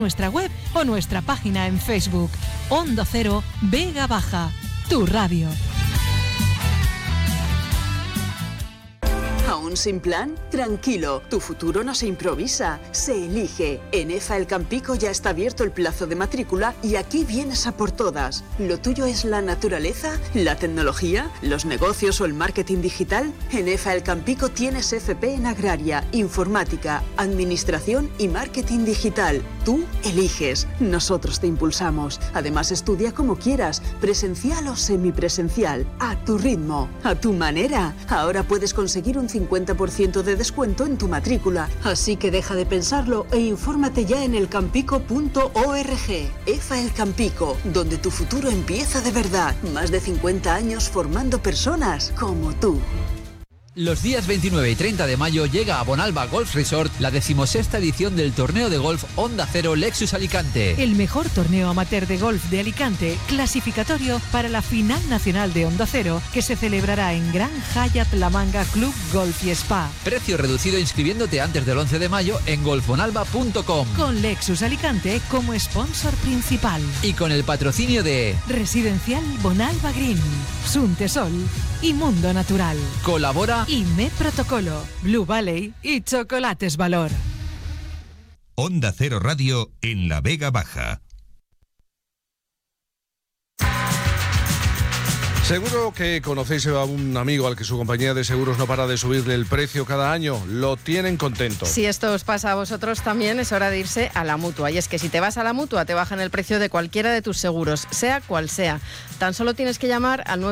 nuestra web o nuestra página en Facebook. Onda Cero, Vega Baja, tu radio. ¿Aún sin plan? Tranquilo, tu futuro no se improvisa, se elige. En EFA El Campico ya está abierto el plazo de matrícula y aquí vienes a por todas. ¿Lo tuyo es la naturaleza, la tecnología, los negocios o el marketing digital? En EFA El Campico tienes FP en agraria, informática, administración y marketing digital. Tú eliges, nosotros te impulsamos. Además estudia como quieras, presencial o semipresencial, a tu ritmo, a tu manera. Ahora puedes conseguir un 50% de descuento en tu matrícula. Así que deja de pensarlo e infórmate ya en elcampico.org. EFA El Campico, donde tu futuro empieza de verdad. Más de 50 años formando personas como tú. Los días 29 y 30 de mayo llega a Bonalba Golf Resort la 16ª edición del torneo de golf Onda Cero Lexus Alicante. El mejor torneo amateur de golf de Alicante, clasificatorio para la final nacional de Onda Cero, que se celebrará en Gran Hyatt La Manga Club Golf y Spa. Precio reducido inscribiéndote antes del 11 de mayo en golfbonalba.com. Con Lexus Alicante como sponsor principal. Y con el patrocinio de Residencial Bonalba Green, Suntesol y Mundo Natural. Colabora IME Protocolo, Blue Valley y Chocolates Valor. Onda Cero Radio en la Vega Baja. Seguro que conocéis a un amigo al que su compañía de seguros no para de subirle el precio cada año. Lo tienen contento. Si esto os pasa a vosotros también, es hora de irse a la Mutua. Y es que si te vas a la Mutua, te bajan el precio de cualquiera de tus seguros, sea cual sea. Tan solo tienes que llamar al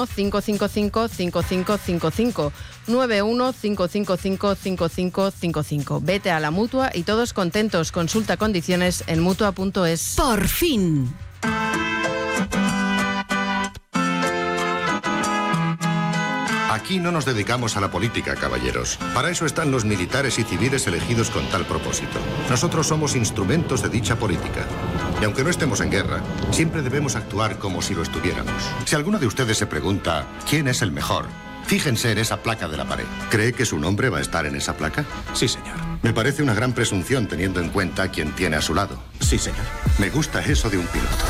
91-555-5555. 91-555-5555. Vete a la Mutua y todos contentos. Consulta condiciones en Mutua.es. Por fin. Aquí no nos dedicamos a la política, caballeros. Para eso están los militares y civiles elegidos con tal propósito. Nosotros somos instrumentos de dicha política. Y aunque no estemos en guerra, siempre debemos actuar como si lo estuviéramos. Si alguno de ustedes se pregunta quién es el mejor, fíjense en esa placa de la pared. ¿Cree que su nombre va a estar en esa placa? Sí, señor. Me parece una gran presunción teniendo en cuenta a quien tiene a su lado. Sí, señor. Me gusta eso de un piloto.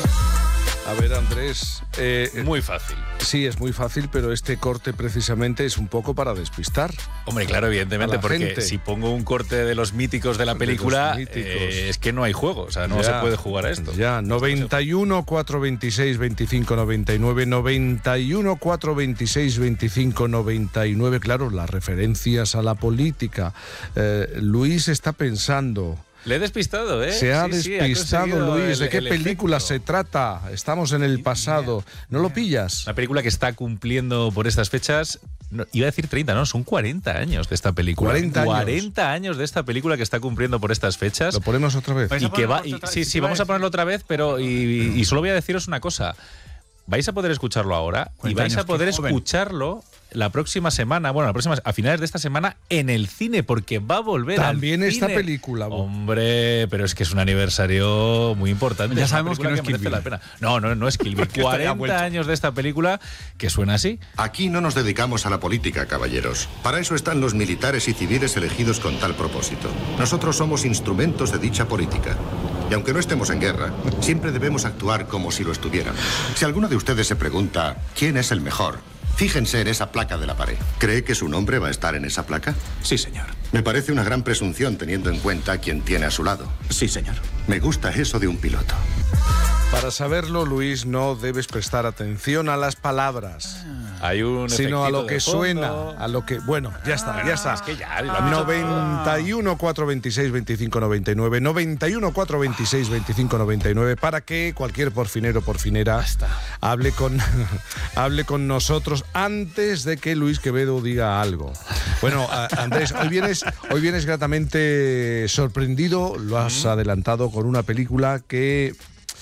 A ver, Andrés... muy fácil. Sí, es muy fácil, pero este corte precisamente es un poco para despistar. Hombre, claro, evidentemente, porque gente. Si pongo un corte de los míticos de la película, es que no hay juego, o sea, no se puede jugar a esto. Ya, 91 426 25 99, 91 426 25 99, claro, las referencias a la política. Luis está pensando... Le he despistado, ¿eh? Se ha despistado, Luis. ¿De qué película se trata? Estamos en el pasado. ¿No lo pillas? Una película que está cumpliendo por estas fechas, no, iba a decir 30, no, son 40 años de esta película. 40 años de esta película que está cumpliendo por estas fechas. ¿Lo ponemos otra vez? Y que va, sí, vamos a ponerlo otra vez, pero y solo voy a deciros una cosa. Vais a poder escucharlo ahora y vais a poder escucharlo la próxima semana, a finales de esta semana en el cine, porque va a volver también al esta cine. Película. Hombre, pero es que es un aniversario muy importante. Ya sabemos que no es Kill Bill. La pena. No es Kill Bill. 40 años de esta película que suena así. Aquí no nos dedicamos a la política, caballeros. Para eso están los militares y civiles elegidos con tal propósito. Nosotros somos instrumentos de dicha política. Y aunque no estemos en guerra, siempre debemos actuar como si lo estuviéramos. Si alguno de ustedes se pregunta quién es el mejor, fíjense en esa placa de la pared. ¿Cree que su nombre va a estar en esa placa? Sí, señor. Me parece una gran presunción teniendo en cuenta a quien tiene a su lado. Sí, señor. Me gusta eso de un piloto. Para saberlo, Luis, no debes prestar atención a las palabras. Hay un sino a lo que suena, a lo que... Bueno, ya está. Es que ya... 91 426 25 99, 91 426 25 99, para que cualquier porfinero o porfinera hable con nosotros antes de que Luis Quevedo diga algo. Bueno, Andrés, hoy vienes gratamente sorprendido, lo has adelantado con una película que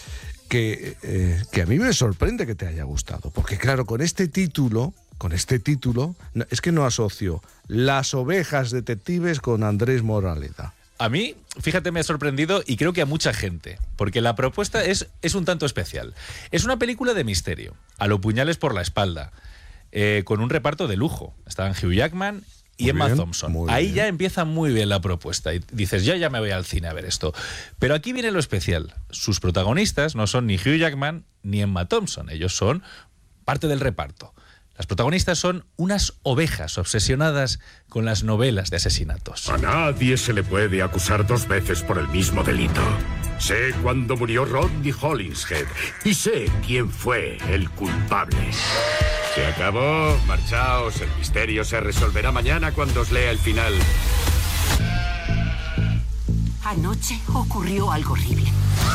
a mí me sorprende que te haya gustado, porque claro, con este título, es que no asocio Las ovejas detectives con Andrés Moraleda. A mí, fíjate, me ha sorprendido y creo que a mucha gente, porque la propuesta es un tanto especial. Es una película de misterio, a lo Puñales por la espalda, con un reparto de lujo. Estaban Hugh Jackman y Emma Thompson. Ahí ya empieza muy bien la propuesta y dices, yo ya me voy al cine a ver esto. Pero aquí viene lo especial. Sus protagonistas no son ni Hugh Jackman ni Emma Thompson. Ellos son parte del reparto. Las protagonistas son unas ovejas obsesionadas con las novelas de asesinatos. A nadie se le puede acusar 2 veces por el mismo delito. Sé cuándo murió Rodney Hollingshead y sé quién fue el culpable. Se acabó, marchaos. El misterio se resolverá mañana cuando os lea el final. Anoche ocurrió algo horrible.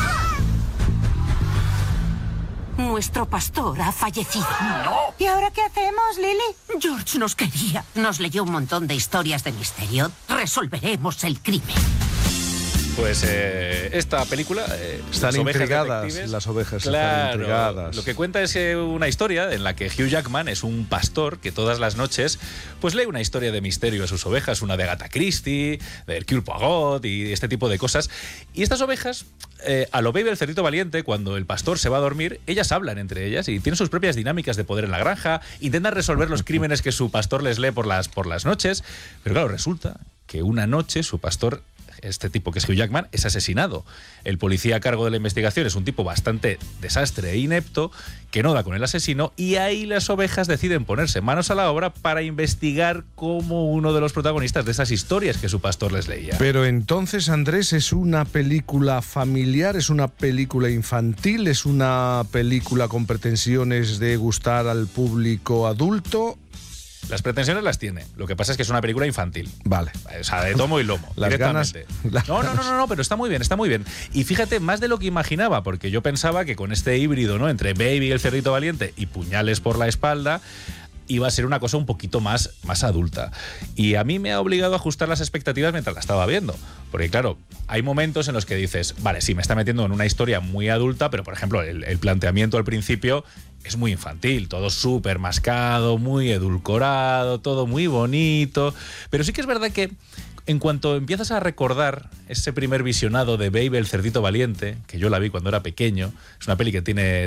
Nuestro pastor ha fallecido. ¡No! ¿Y ahora qué hacemos, Lily? George nos quería. Nos leyó un montón de historias de misterio. Resolveremos el crimen. Pues esta película... están intrigadas las ovejas. Claro, están intrigadas. Lo que cuenta es una historia en la que Hugh Jackman es un pastor que todas las noches pues lee una historia de misterio a sus ovejas, una de Agatha Christie, de Hercule Poirot y este tipo de cosas. Y estas ovejas, a lo Baby el cerdito valiente, cuando el pastor se va a dormir, ellas hablan entre ellas y tienen sus propias dinámicas de poder en la granja, intentan resolver los crímenes que su pastor les lee por las noches. Pero claro, resulta que una noche su pastor... Este tipo, que es Hugh Jackman, es asesinado. El policía a cargo de la investigación es un tipo bastante desastre e inepto, que no da con el asesino, y ahí las ovejas deciden ponerse manos a la obra para investigar como uno de los protagonistas de esas historias que su pastor les leía. Pero entonces, Andrés, ¿es una película familiar? ¿Es una película infantil? ¿Es una película con pretensiones de gustar al público adulto? Las pretensiones las tiene. Lo que pasa es que es una película infantil. Vale. O sea, de tomo y lomo. Las ganas. No, pero está muy bien, está muy bien. Y fíjate, más de lo que imaginaba, porque yo pensaba que con este híbrido, ¿no?, entre Baby el cerdito valiente y Puñales por la espalda, iba a ser una cosa un poquito más adulta. Y a mí me ha obligado a ajustar las expectativas mientras la estaba viendo. Porque claro, hay momentos en los que dices, vale, sí, me está metiendo en una historia muy adulta, pero por ejemplo, el planteamiento al principio es muy infantil, todo súper mascado, muy edulcorado, todo muy bonito. Pero sí que es verdad que en cuanto empiezas a recordar ese primer visionado de Baby el cerdito valiente, que yo la vi cuando era pequeño, es una peli que tiene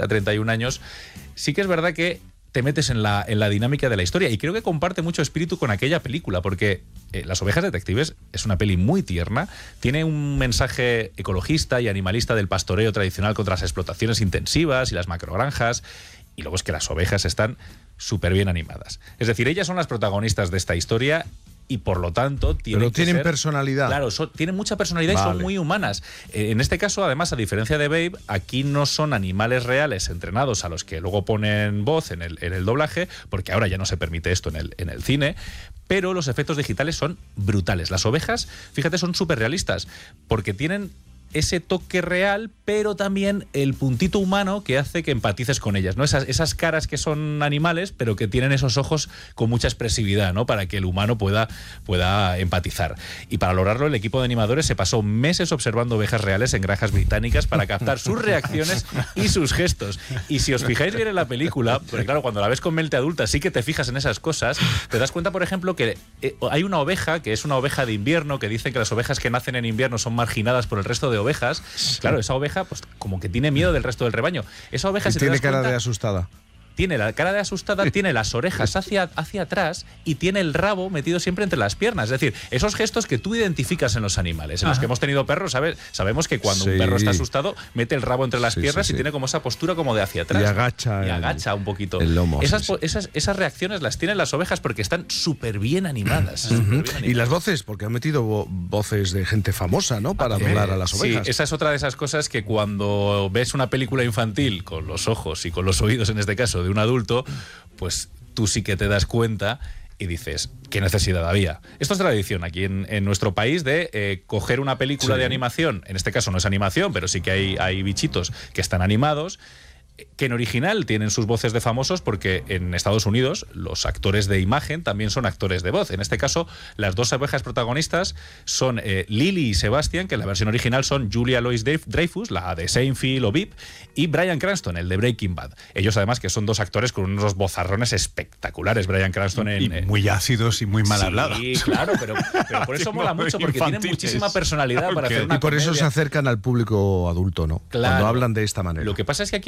31 años, sí que es verdad que te metes en la dinámica de la historia y creo que comparte mucho espíritu con aquella película, porque Las ovejas detectives es una peli muy tierna, tiene un mensaje ecologista y animalista del pastoreo tradicional contra las explotaciones intensivas y las macrogranjas, y luego es que las ovejas están súper bien animadas. Es decir, ellas son las protagonistas de esta historia y por lo tanto tienen personalidad. Claro, tienen mucha personalidad, vale, y son muy humanas. En este caso, además, a diferencia de Babe, aquí no son animales reales entrenados a los que luego ponen voz en el doblaje, porque ahora ya no se permite esto en el cine, pero los efectos digitales son brutales. Las ovejas, fíjate, son súper realistas, porque tienen ese toque real, pero también el puntito humano que hace que empatices con ellas, ¿no? Esas caras que son animales, pero que tienen esos ojos con mucha expresividad, ¿no? Para que el humano pueda empatizar. Y para lograrlo, el equipo de animadores se pasó meses observando ovejas reales en granjas británicas para captar sus reacciones y sus gestos. Y si os fijáis bien en la película, porque claro, cuando la ves con mente adulta sí que te fijas en esas cosas, te das cuenta, por ejemplo, que hay una oveja que es una oveja de invierno, que dicen que las ovejas que nacen en invierno son marginadas por el resto de ovejas. Claro, esa oveja pues como que tiene miedo del resto del rebaño. Esa oveja, y si tiene te das cara cuenta, de asustada. Tiene la cara de asustada, tiene las orejas hacia atrás y tiene el rabo metido siempre entre las piernas. Es decir, esos gestos que tú identificas en los animales. En los que hemos tenido perros, sabemos que cuando un perro está asustado, mete el rabo entre las piernas y tiene como esa postura como de hacia atrás. Y agacha un poquito. El lomo. Esas reacciones las tienen las ovejas porque están súper bien animadas. Y las voces, porque han metido voces de gente famosa, ¿no? Para doblar a las ovejas. Sí, esa es otra de esas cosas que cuando ves una película infantil con los ojos y con los oídos, en este caso, de un adulto, pues tú sí que te das cuenta y dices, ¿qué necesidad había? Esto es tradición aquí en nuestro país de coger una película de animación, en este caso no es animación, pero sí que hay bichitos que están animados, que en original tienen sus voces de famosos, porque en Estados Unidos los actores de imagen también son actores de voz. En este caso, las dos ovejas protagonistas son Lily y Sebastian, que en la versión original son Julia Louis-Dreyfus, la de Seinfeld o VIP, y Bryan Cranston, el de Breaking Bad. Ellos además que son dos actores con unos vozarrones espectaculares. Bryan Cranston muy ácidos y muy mal hablados. Sí, claro, pero por eso mola mucho, porque tienen muchísima personalidad para hacer una Y por eso comedia. se acercan al público adulto, ¿no? Claro. Cuando hablan de esta manera. Lo que pasa es que aquí en España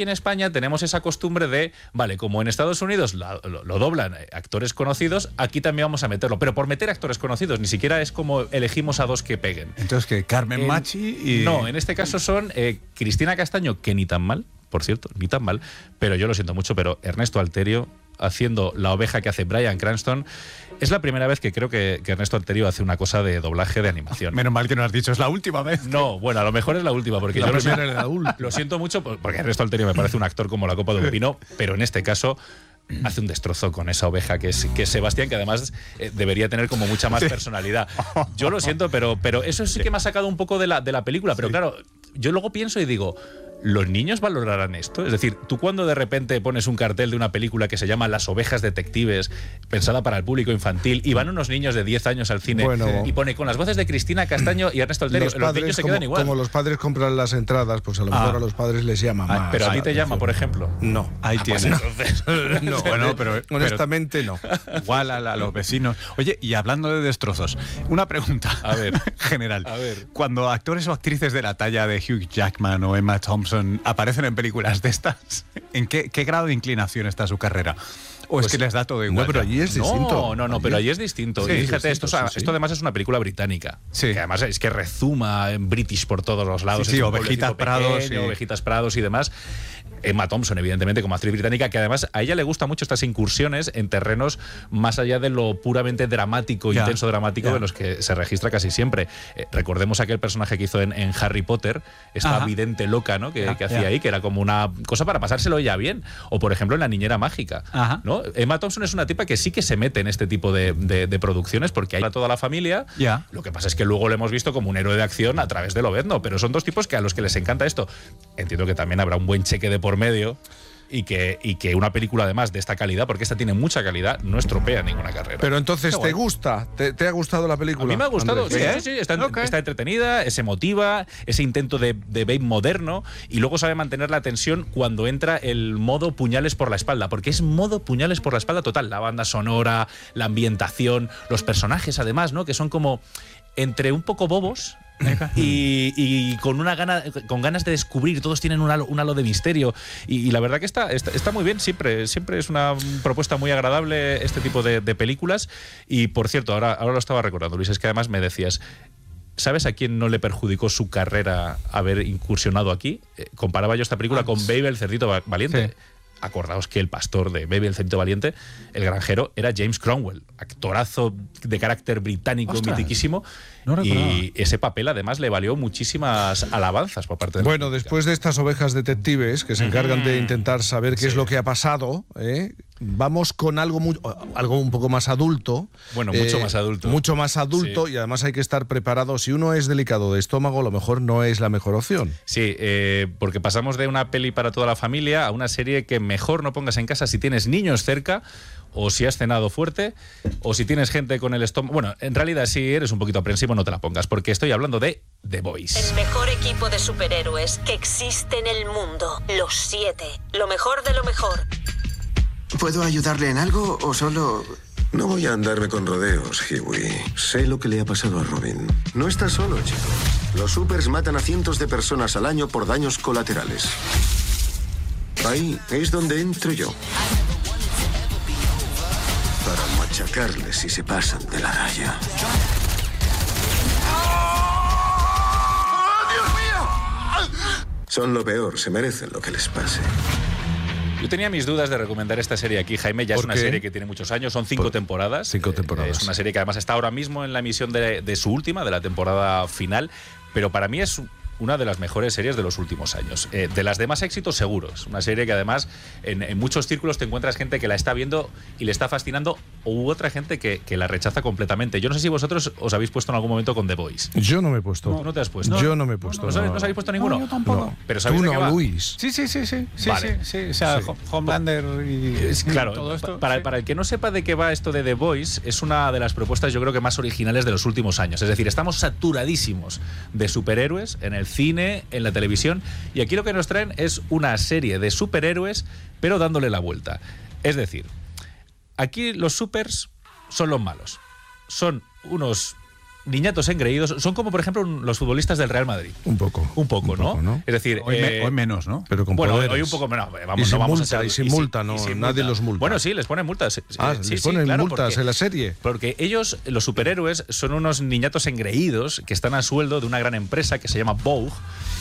España tenemos esa costumbre de, vale, como en Estados Unidos lo doblan actores conocidos, aquí también vamos a meterlo, pero por meter actores conocidos, ni siquiera es como elegimos a dos que peguen. Entonces, ¿qué? ¿Carmen Machi? Y... No, en este caso son Cristina Castaño, que ni tan mal, por cierto, ni tan mal, pero yo lo siento mucho, pero Ernesto Alterio haciendo la oveja que hace Bryan Cranston. Es la primera vez que creo que Ernesto Alterio hace una cosa de doblaje de animación. Menos mal que no has dicho, es la última vez. No, bueno, a lo mejor es la última, porque la yo lo siento mucho, porque Ernesto Alterio me parece un actor como la copa de un pino, pero en este caso hace un destrozo con esa oveja que es Sebastián, que además debería tener como mucha más personalidad. Yo lo siento, pero eso sí que me ha sacado un poco de la película, pero claro, yo luego pienso y digo, ¿los niños valorarán esto? Es decir, tú cuando de repente pones un cartel de una película que se llama Las ovejas detectives, pensada para el público infantil, y van unos niños de 10 años al cine y pone con las voces de Cristina Castaño y Ernesto Alterio, los niños se quedan igual. Como los padres compran las entradas, pues a lo mejor a los padres les llama más. Pero a ti te llama, por ejemplo. No. Ahí tienes. Pues no, bueno, pero honestamente no. Igual a los vecinos. Oye, y hablando de destrozos, una pregunta general. A ver. Cuando actores o actrices de la talla de Hugh Jackman o Emma Thompson aparecen en películas de estas, ¿en qué grado de inclinación está su carrera? ¿O es que les da todo igual? No, pero allí es distinto. No, pero allí es distinto. Sí, y fíjate, distinto, esto además es una película británica. Sí. Que además es que rezuma en British por todos los lados. Sí, es Ovejitas Prados. Ovejitas Prados y demás. Emma Thompson, evidentemente, como actriz británica, que además a ella le gusta mucho estas incursiones en terrenos más allá de lo puramente dramático, intenso dramático, de los que se registra casi siempre. Recordemos aquel personaje que hizo en Harry Potter, esta vidente loca, ¿no? que hacía ahí, que era como una cosa para pasárselo ella bien. O, por ejemplo, en La niñera mágica. ¿No? Emma Thompson es una tipa que sí que se mete en este tipo de producciones porque hay para toda la familia. Lo que pasa es que luego lo hemos visto como un héroe de acción a través de Lobezno, pero son dos tipos que a los que les encanta esto. Entiendo que también habrá un buen cheque de por medio y que una película además de esta calidad, porque esta tiene mucha calidad, no estropea ninguna carrera. Pero entonces, ¿te gusta? ¿Te ha gustado la película? A mí me ha gustado, Andrés? sí, está entretenida, es emotiva, ese intento de Babe moderno, y luego sabe mantener la tensión cuando entra el modo puñales por la espalda, porque es modo puñales por la espalda total. La banda sonora, la ambientación, los personajes además, ¿no? Que son como entre un poco bobos y con ganas de descubrir. Todos tienen un halo de misterio y la verdad que está muy bien. Siempre es una propuesta muy agradable este tipo de películas. Y por cierto, ahora lo estaba recordando, Luis, es que además me decías, ¿sabes a quién no le perjudicó su carrera haber incursionado aquí? Comparaba yo esta película con Babe el cerdito valiente. Sí. Acordaos que el pastor de Babe el cerdito valiente, el granjero, era James Cromwell, actorazo de carácter británico, mitiquísimo. Y ese papel además le valió muchísimas alabanzas por parte de Bueno, después de estas ovejas detectives que se encargan de intentar saber qué es lo que ha pasado, vamos con algo un poco más adulto. Bueno, mucho más adulto. Mucho más adulto, y además hay que estar preparado. Si uno es delicado de estómago, a lo mejor no es la mejor opción. Sí, porque pasamos de una peli para toda la familia a una serie que mejor no pongas en casa si tienes niños cerca, o si has cenado fuerte, o si tienes gente con el estómago. Bueno, en realidad, si eres un poquito aprensivo, no te la pongas, porque estoy hablando de The Boys. El mejor equipo de superhéroes que existe en el mundo. Los 7. Lo mejor de lo mejor. ¿Puedo ayudarle en algo o solo...? No voy a andarme con rodeos, Huey. Sé lo que le ha pasado a Robin. No estás solo, chico. Los supers matan a cientos de personas al año por daños colaterales. Ahí es donde entro yo. Para machacarles si se pasan de la raya. ¡Oh, Dios mío! Son lo peor, se merecen lo que les pase. Yo tenía mis dudas de recomendar esta serie aquí, Jaime. Ya es una serie que tiene muchos años, son 5 temporadas. 5 temporadas. Es una serie que además está ahora mismo en la emisión de su última, de la temporada final, pero para mí es una de las mejores series de los últimos años. De las de más éxitos, seguros. Una serie que además en muchos círculos te encuentras gente que la está viendo y le está fascinando, u otra gente que la rechaza completamente. Yo no sé si vosotros os habéis puesto en algún momento con The Boys. Yo no me he puesto. ¿Tú no te has puesto? Yo no me he puesto. ¿No os habéis puesto ninguno? No, yo tampoco. No. Pero ¿sabéis de qué va? Luis. Sí. Vale. Sí. O sea, Homelander y claro, todo esto. Para el que no sepa de qué va esto de The Boys, es una de las propuestas yo creo que más originales de los últimos años. Es decir, estamos saturadísimos de superhéroes en el cine, en la televisión, y aquí lo que nos traen es una serie de superhéroes, pero dándole la vuelta. Es decir, aquí los supers son los malos. Son unos niñatos engreídos. Son como, por ejemplo, los futbolistas del Real Madrid. Un poco, ¿no? Es decir, hoy menos, ¿no? Pero con bueno, poderes. hoy un poco menos. Y sin multa, nadie los multa. Bueno, sí, les ponen multas. Les ponen multas en la serie. Porque ellos, los superhéroes, son unos niñatos engreídos que están a sueldo de una gran empresa que se llama Vogue,